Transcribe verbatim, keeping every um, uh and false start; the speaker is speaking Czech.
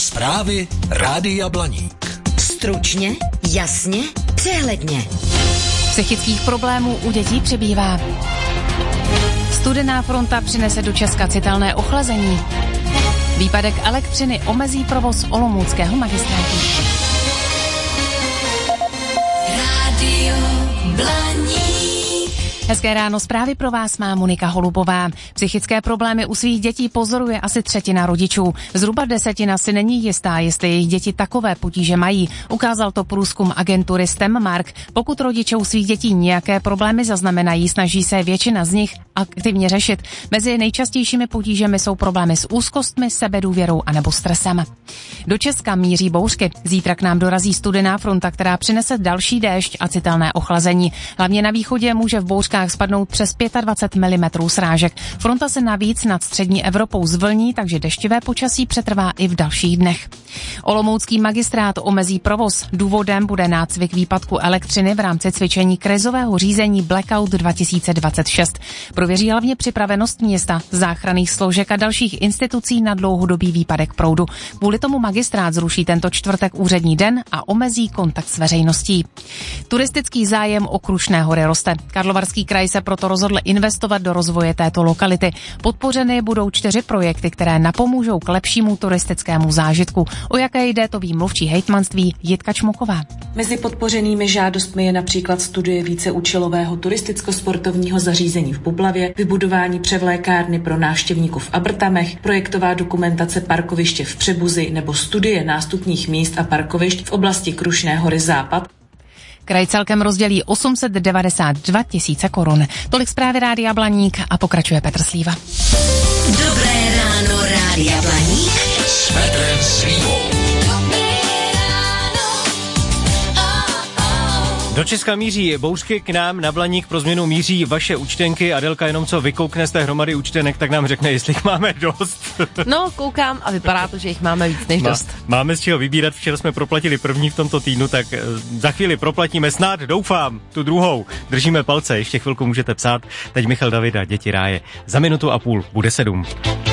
Zprávy Rádia Blaník. Stručně, jasně, přehledně. Psychických problémů u dětí přibývá. Studená fronta přinese do Česka citelné ochlazení. Výpadek elektřiny omezí provoz olomouckého magistrátu. Rádio Blaník. Hezké ráno, zprávy pro vás má Monika Holubová. Psychické problémy u svých dětí pozoruje asi třetina rodičů. Zhruba desetina si není jistá, jestli jejich děti takové potíže mají. Ukázal to průzkum agentury STEMmark. Pokud rodiče u svých dětí nějaké problémy zaznamenají, snaží se většina z nich aktivně řešit. Mezi nejčastějšími potížemi jsou problémy s úzkostmi, sebedůvěrou anebo stresem. Do Česka míří bouřky. Zítra k nám dorazí studená fronta, která přinese další déšť a citelné ochlazení. Hlavně na východě může v bouřkách spadnout přes dvacet pět milimetrů srážek. Fronta se navíc nad střední Evropou zvlní, takže deštivé počasí přetrvá i v dalších dnech. Olomoucký magistrát omezí provoz. Důvodem bude nácvik výpadku elektřiny v rámci cvičení krizového řízení Blackout dva tisíce dvacet šest. Prověří hlavně připravenost města, záchranných složek a dalších institucí na dlouhodobý výpadek proudu. Kvůli tomu magistrát zruší tento čtvrtek úřední den a omezí kontakt s veřejností. Turistický zájem o Krušné hory roste. Karlovarský kraj se proto rozhodl investovat do rozvoje této lokality. Podpořeny budou čtyři projekty, které napomůžou k lepšímu turistickému zážitku. O jaké jde, to ví mluvčí hejtmanství Jitka Čmuková. Mezi podpořenými žádostmi je například studie víceúčelového turisticko-sportovního zařízení v Bublavě, vybudování převlékárny pro návštěvníků v Abrtamech, projektová dokumentace parkoviště v Přebuzi nebo studie nástupních míst a parkovišť v oblasti Krušné hory Západ. Kraj celkem rozdělí osm set devadesát dva tisíce korun. Tolik zprávy Rádia Blaník a pokračuje Petr Slíva. Dobré ráno, Rádia Blaník. S Petrem Slívou. Do Česka míří bouřky, k nám na Blaník pro změnu míří vaše účtenky. Adelka jenom co vykoukne z té hromady účtenek, tak nám řekne, jestli jich máme dost. No, koukám a vypadá to, že jich máme víc než Má, dost. Máme z čeho vybírat, včera jsme proplatili první v tomto týdnu, tak za chvíli proplatíme snad, doufám, tu druhou. Držíme palce, ještě chvilku můžete psát. Teď Michal Davida, Děti ráje. Za minutu a půl bude sedm.